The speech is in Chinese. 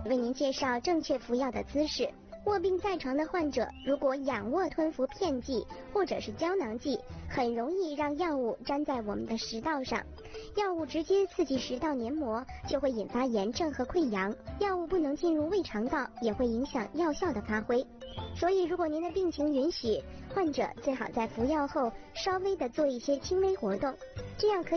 为您介绍正确服药的姿势。卧病在床的患者，如果仰卧吞服片剂或者是胶囊剂，很容易让药物粘在我们的食道上，药物直接刺激食道黏膜，就会引发炎症和溃疡，药物不能进入胃肠道，也会影响药效的发挥。所以如果您的病情允许，患者最好在服药后稍微的做一些轻微活动，这样可以